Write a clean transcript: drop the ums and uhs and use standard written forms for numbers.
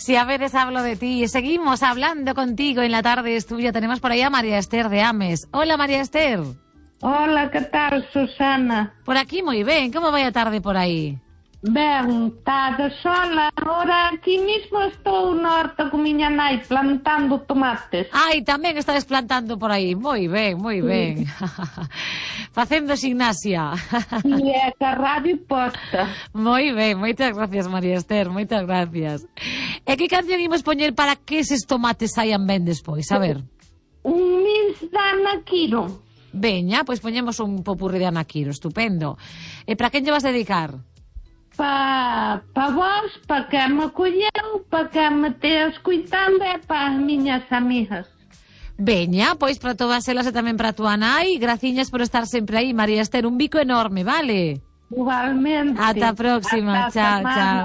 Si a veces hablo de ti. Seguimos hablando contigo en La Tarde es Tuya. Tenemos por ahí a María Esther de Ames. Hola, María Esther. Hola, que tal, Susana? Por aquí moi ben. Como vai a tarde por aí? Ben, está de sol. Agora aquí mismo estou no horto con miña nai plantando tomates. Ai, tamén estades plantando por aí. Moi ben, moi ben. Facendo gimnasia. E é que a radio posta. Moi ben, moitas gracias, María Esther, moitas gracias. E que canción imos poñer para que eses tomates saian ben despois? A ver. Un mix da Ana Quiro. Veña, pois poñemos un popurrí de Ana Quiro, estupendo. E para quen lle vas dedicar? Pa vos, pa que me colleu, pa que me te escuitando e pa as miñas amigas. Veña, pois para todas elas e tamén para túa nai. Graciñas por estar sempre aí, María Esther. Un bico enorme, vale? Igualmente. Ata a próxima, chao, chao.